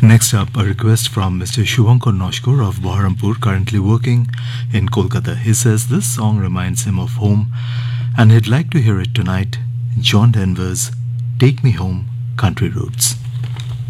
Next up, a request from Mr. Shubhankar Noshkor of Baharampur, currently working in Kolkata. He says this song reminds him of home and he'd like to hear it tonight. John Denver's Take Me Home, Country Roads.